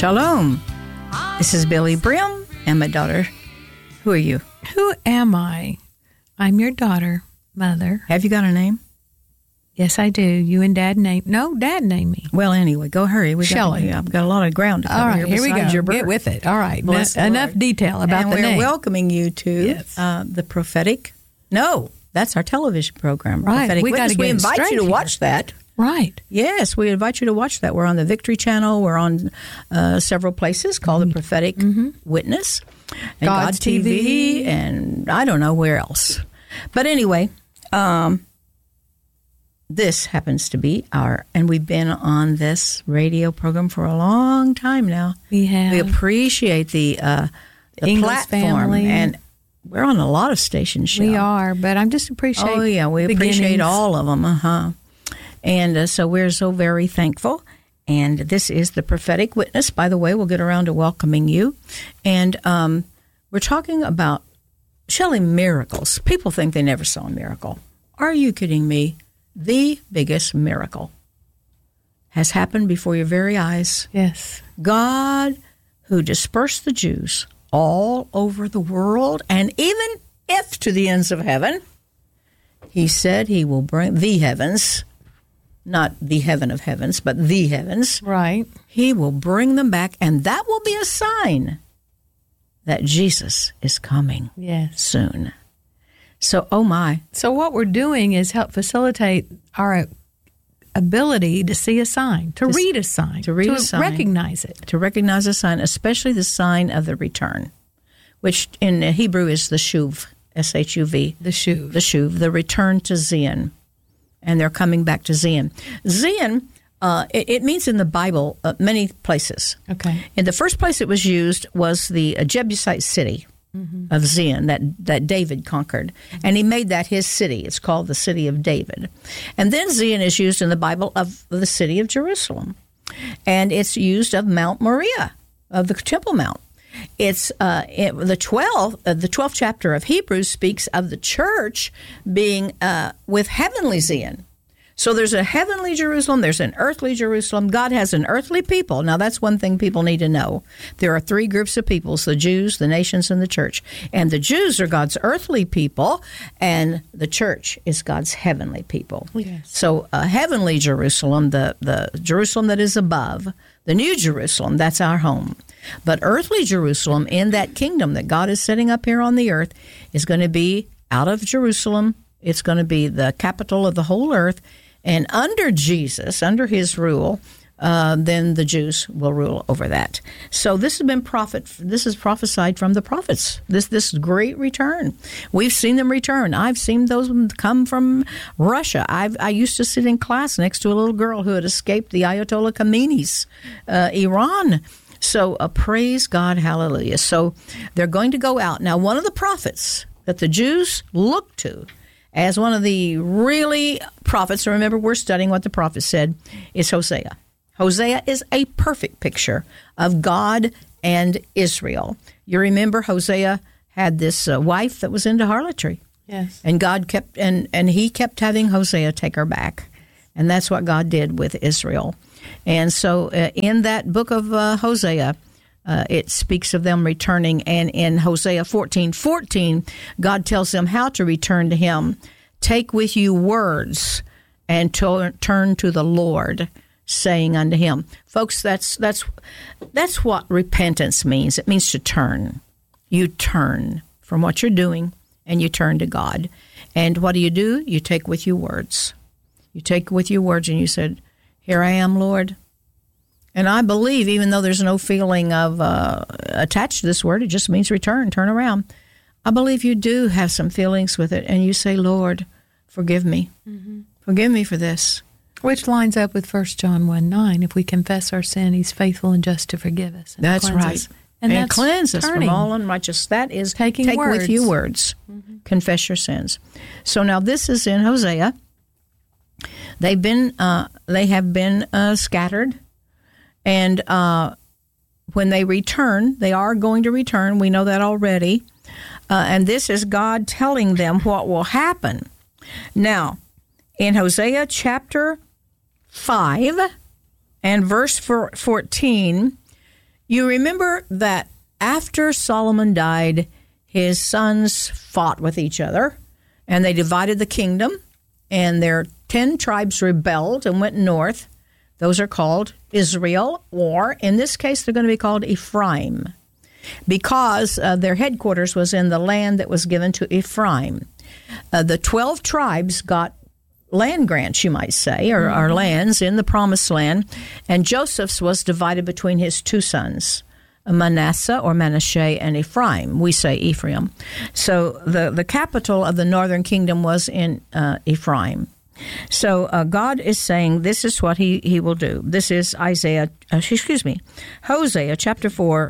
Shalom. This is Billy Brim and my daughter. Who are you? Who am I? I'm your daughter, Mother. Have you got a name? Yes, I do. You and Dad named... No, Dad named me. Well, anyway, go hurry. Shelley. I've got a lot of ground to cover. All right, here we go. Your birth. Get with it. All right. Enough detail about the name. And we're welcoming you to the prophetic... No, that's our television program. Right. Prophetic Witness. We invite you to watch that. Right. Yes, we invite you to watch that. We're on the Victory Channel. We're on several places called the Prophetic Witness. And God TV. And I don't know where else. But anyway, this happens to be and we've been on this radio program for a long time now. We have. We appreciate the platform. Family. And we're on a lot of stations. We are, but I'm just appreciating. Oh, yeah, we appreciate all of them. And so we're so very thankful. And this is the Prophetic Witness. By the way, we'll get around to welcoming you. And we're talking about, Shelley, miracles. People think they never saw a miracle. Are you kidding me? The biggest miracle has happened before your very eyes. Yes. God, who dispersed the Jews all over the world, and even if to the ends of heaven, he said he will bring the heavens, not the heaven of heavens, but the heavens. Right. He will bring them back, and that will be a sign that Jesus is coming soon. So, oh my. So what we're doing is help facilitate our ability to see a sign, to read a sign, to recognize it. To recognize a sign, especially the sign of the return, which in Hebrew is the shuv, S-H-U-V. The shuv. The shuv, the return to Zion. And they're coming back to Zion. Zion, it means in the Bible many places. Okay. And the first place it was used was the Jebusite city of Zion that David conquered. And he made that his city. It's called the city of David. And then Zion is used in the Bible of the city of Jerusalem. And it's used of Mount Moriah, of the Temple Mount. It's the 12th chapter of Hebrews speaks of the church being with heavenly Zion. So there's a heavenly Jerusalem, there's an earthly Jerusalem. God has an earthly people. Now that's one thing people need to know. There are three groups of peoples: the Jews, the nations, and the church. And the Jews are God's earthly people, and the church is God's heavenly people. Yes. So heavenly Jerusalem, the Jerusalem that is above, the new Jerusalem, that's our home. But earthly Jerusalem, in that kingdom that God is setting up here on the earth, is going to be out of Jerusalem. It's going to be the capital of the whole earth. And under Jesus, under his rule, then the Jews will rule over that. So this has been This is prophesied from the prophets. This great return. We've seen them return. I've seen those come from Russia. I used to sit in class next to a little girl who had escaped the Ayatollah Khomeini's Iran. So praise God, hallelujah. So they're going to go out. Now, one of the prophets that the Jews look to as one of the really prophets, remember we're studying what the prophet said, is Hosea. Hosea is a perfect picture of God and Israel. You remember Hosea had this wife that was into harlotry. Yes. And God kept, and he kept having Hosea take her back. And that's what God did with Israel. And so in that book of Hosea, it speaks of them returning. And in Hosea 14:14, God tells them how to return to him. Take with you words and turn to the Lord, saying unto him. Folks, that's what repentance means. It means to turn. You turn from what you're doing and you turn to God. And what do? You take with you words. You take with you words and you said, here I am, Lord. And I believe, even though there's no feeling of attached to this word, it just means return, turn around. I believe you do have some feelings with it, and you say, Lord, forgive me. Mm-hmm. Forgive me for this. Which lines up with 1 John 1:9. If we confess our sin, he's faithful and just to forgive us. And that's right. Us. And cleanse us from all unrighteousness. That is take with you words. Mm-hmm. Confess your sins. So now this is in Hosea. They have been scattered. And when they return, they are going to return. We know that already. And this is God telling them what will happen. Now, in Hosea chapter 5 and verse 14, You remember that after Solomon died, his sons fought with each other, and they divided the kingdom, and their 10 tribes rebelled and went north. Those are called Israel, or in this case, they're going to be called Ephraim, because their headquarters was in the land that was given to Ephraim. The 12 tribes got land grants, you might say, or lands in the Promised Land, and Joseph's was divided between his 2 sons, Manasseh or Manasseh and Ephraim. We say Ephraim. So the capital of the northern kingdom was in Ephraim. So God is saying this is what he will do. This is Hosea chapter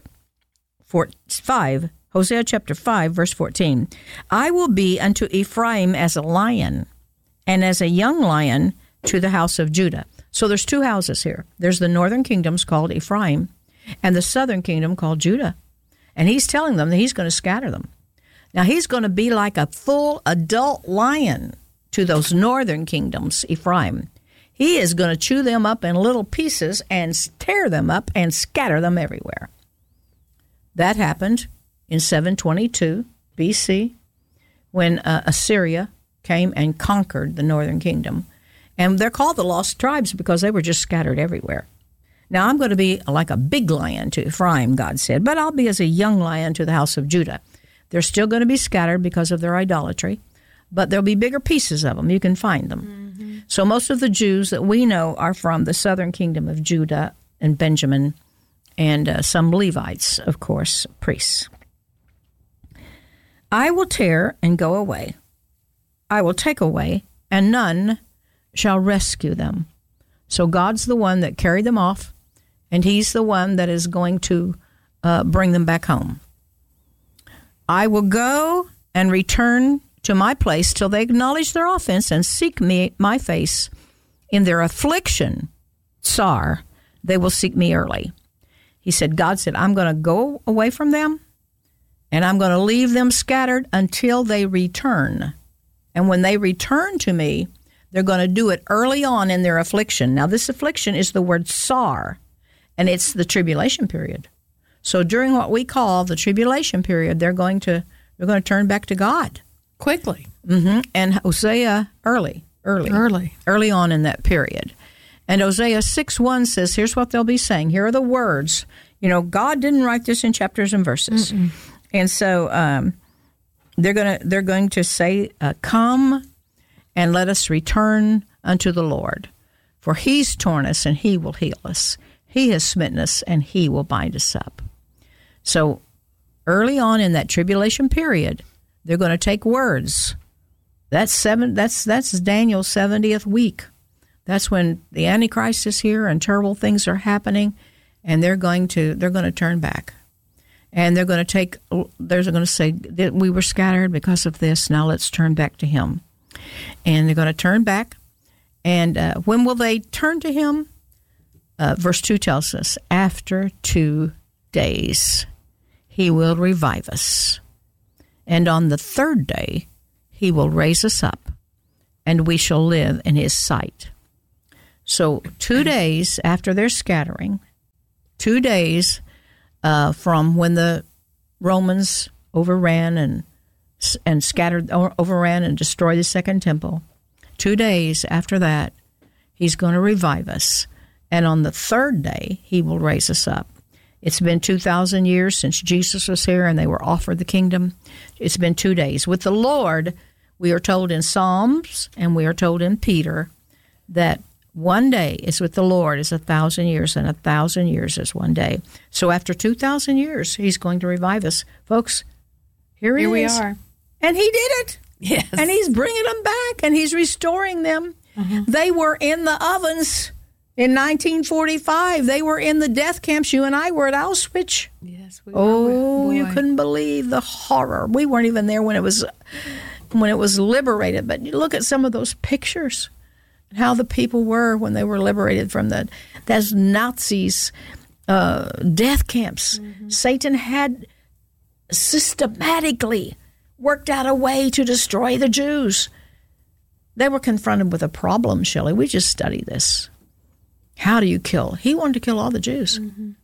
5, Hosea chapter 5, verse 14. I will be unto Ephraim as a lion, and as a young lion to the house of Judah. So there's 2 houses here. There's the northern kingdoms called Ephraim, and the southern kingdom called Judah. And he's telling them that he's going to scatter them. Now, he's going to be like a full adult lion to those northern kingdoms, Ephraim. He is going to chew them up in little pieces and tear them up and scatter them everywhere. That happened in 722 BC when Assyria came and conquered the northern kingdom. And they're called the lost tribes because they were just scattered everywhere. Now, I'm going to be like a big lion to Ephraim, God said, but I'll be as a young lion to the house of Judah. They're still going to be scattered because of their idolatry, but there'll be bigger pieces of them. You can find them. Mm-hmm. So most of the Jews that we know are from the southern kingdom of Judah and Benjamin, and some Levites, of course, priests. I will tear and go away. I will take away, and none shall rescue them. So God's the one that carried them off, and he's the one that is going to bring them back home. I will go and return to my place till they acknowledge their offense and seek my face. In their affliction, Tsar, they will seek me early. He said, God said, I'm going to go away from them, and I'm going to leave them scattered until they return. And when they return to me, they're going to do it early on in their affliction. Now, this affliction is the word Tsar, and it's the tribulation period. So during what we call the tribulation period, they're going to turn back to God quickly. Mm-hmm. And Hosea early on in that period. And Hosea 6:1 says, here's what they'll be saying. Here are the words. You know, God didn't write this in chapters and verses. Mm-mm. And so they're going to say, come and let us return unto the Lord. For he's torn us and he will heal us. He has smitten us and he will bind us up. So early on in that tribulation period, they're going to take words. That's Daniel's 70th week. That's when the Antichrist is here and terrible things are happening, and they're going to turn back. And they're going to say that we were scattered because of this. Now let's turn back to him. And they're going to turn back. And when will they turn to him? Verse 2 tells us, after 2 days, he will revive us. And on the 3rd day, he will raise us up, and we shall live in his sight. So 2 days after their scattering, 2 days from when the Romans overran and overran and destroyed the Second Temple, 2 days after that, he's going to revive us. And on the 3rd day, he will raise us up. It's been 2,000 years since Jesus was here and they were offered the kingdom. It's been 2 days. With the Lord, we are told in Psalms and we are told in Peter that 1 day is with the Lord is 1,000 years, and 1,000 years is 1 day. So after 2,000 years, he's going to revive us. Folks, here we are. And he did it. Yes. And he's bringing them back, and he's restoring them. Mm-hmm. They were in the ovens in 1945. They were in the death camps. You and I were at Auschwitz. Yes, we were. Oh, you couldn't believe the horror. We weren't even there when it was liberated. But you look at some of those pictures. How the people were when they were liberated from those Nazis' death camps. Mm-hmm. Satan had systematically worked out a way to destroy the Jews. They were confronted with a problem, Shelley. We just studied this. How do you kill? He wanted to kill all the Jews. Mm-hmm.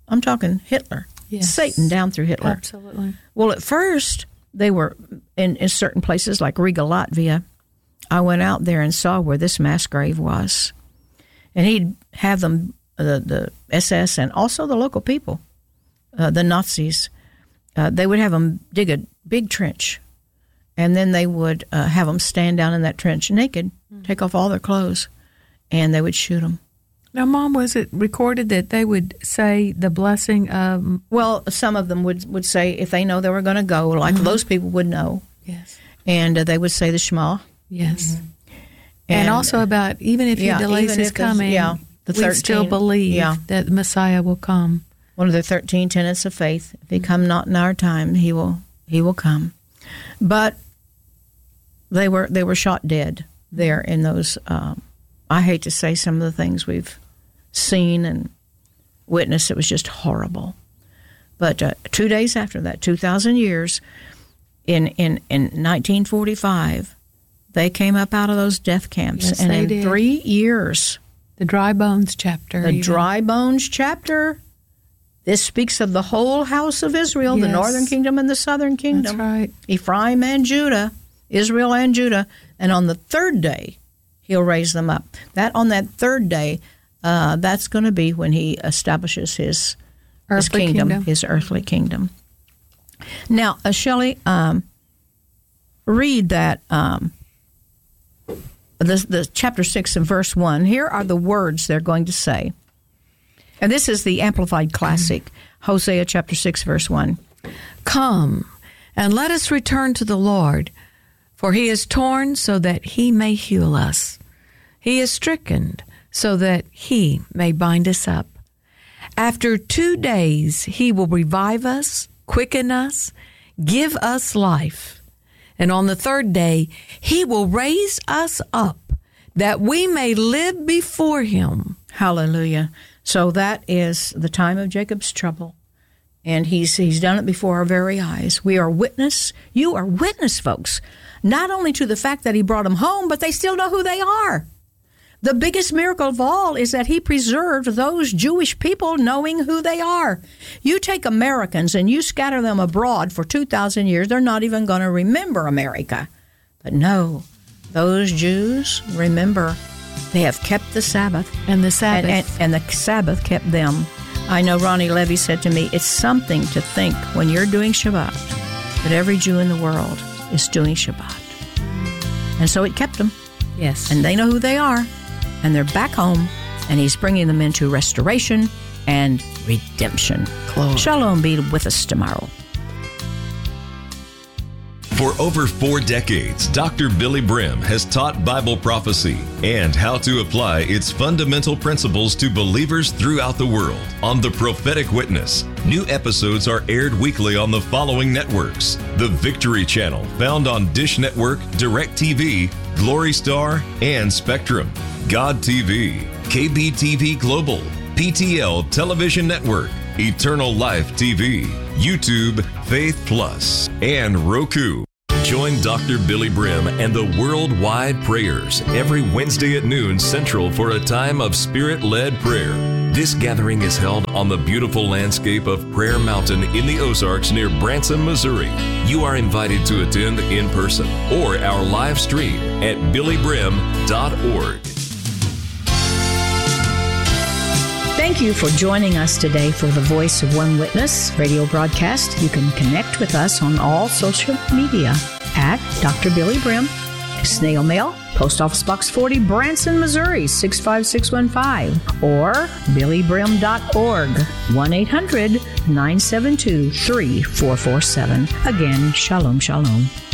I'm talking Hitler. Yes. Satan down through Hitler. Absolutely. Well, at first, they were in certain places like Riga, Latvia. I went out there and saw where this mass grave was. And he'd have them, the SS and also the local people, the Nazis, they would have them dig a big trench. And then they would have them stand down in that trench naked, take off all their clothes, and they would shoot them. Now, Mom, was it recorded that they would say the blessing of... Well, some of them would say if they know they were going to go, like those people would know. Yes. And they would say the Shema. Yes. And also about even if he delays his coming, we still believe that the Messiah will come. One of the 13 tenets of faith. If he come not in our time, he will come. But they were shot dead there in those... I hate to say some of the things we've seen and witnessed. It was just horrible. But 2 days after that, 2,000 years, in 1945, they came up out of those death camps. Yes, and they in did. 3 years... The dry bones chapter. The dry bones chapter. This speaks of the whole house of Israel, the northern kingdom and the southern kingdom. That's right. Ephraim and Judah, Israel and Judah. And on the third day... He'll raise them up. On that third day, that's going to be when he establishes his kingdom, his earthly kingdom. Now, Shelley, read that the chapter 6 and verse 1. Here are the words they're going to say. And this is the Amplified Classic, Hosea chapter 6, verse 1. Come, and let us return to the Lord, for he is torn so that he may heal us. He is stricken so that he may bind us up. After 2 days he will revive us, quicken us, give us life. And on the third day he will raise us up, that we may live before him. Hallelujah. So that is the time of Jacob's trouble. And he's done it before our very eyes. We are witness. You are witness, folks. Not only to the fact that he brought them home, but they still know who they are. The biggest miracle of all is that he preserved those Jewish people knowing who they are. You take Americans and you scatter them abroad for 2,000 years, they're not even going to remember America. But no, those Jews remember. They have kept the Sabbath. And the Sabbath. And the Sabbath kept them. I know Ronnie Levy said to me, it's something to think when you're doing Shabbat that every Jew in the world is doing Shabbat. And so it kept them. Yes. And they know who they are. And they're back home. And he's bringing them into restoration and redemption. Glory. Shalom be with us tomorrow. For over 4 decades, Dr. Billy Brim has taught Bible prophecy and how to apply its fundamental principles to believers throughout the world. On The Prophetic Witness, new episodes are aired weekly on the following networks: The Victory Channel, found on Dish Network, DirecTV, Glory Star, and Spectrum; God TV, KBTV Global, PTL Television Network, Eternal Life TV, YouTube, Faith Plus, and Roku. Join Dr. Billy Brim and the Worldwide Prayers every Wednesday at noon Central for a time of Spirit-led prayer. This gathering is held on the beautiful landscape of Prayer Mountain in the Ozarks near Branson, Missouri. You are invited to attend in person or our live stream at billybrim.org. Thank you for joining us today for the Voice of One Witness radio broadcast. You can connect with us on all social media at Dr. Billy Brim, snail mail, Post Office Box 40, Branson, Missouri, 65615, or billybrim.org, 1-800-972-3447. Again, shalom, shalom.